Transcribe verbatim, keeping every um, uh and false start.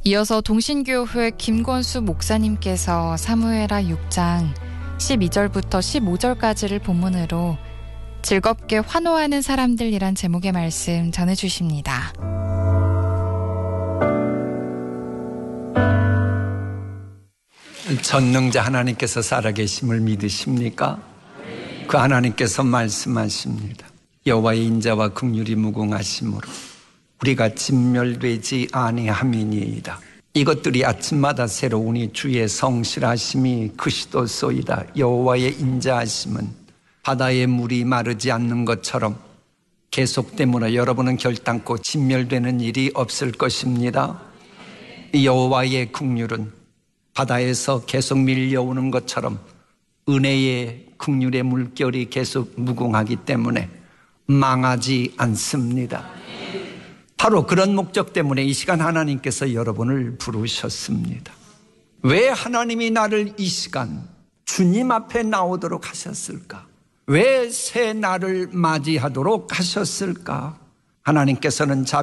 이어서 동신교회 김권수 목사님께서 사무엘하 육 장 십이 절부터 십오 절까지를 본문으로 즐겁게 환호하는 사람들이란 제목의 말씀 전해주십니다. 전능자 하나님께서 살아계심을 믿으십니까? 그 하나님께서 말씀하십니다. 여호와의 인자와 긍휼이 무궁하심으로 우리가 진멸되지 아니함이니이다. 이것들이 아침마다 새로우니 주의 성실하심이 크시도소이다. 여호와의 인자하심은 바다의 물이 마르지 않는 것처럼 계속되므로 여러분은 결단코 진멸되는 일이 없을 것입니다. 여호와의 긍휼은 바다에서 계속 밀려오는 것처럼 은혜의 긍휼의 물결이 계속 무궁하기 때문에 망하지 않습니다. 바로 그런 목적 때문에 이 시간 하나님께서 여러분을 부르셨습니다. 왜 하나님이 나를 이 시간 주님 앞에 나오도록 하셨을까? 왜 새 날을 맞이하도록 하셨을까? 하나님께서는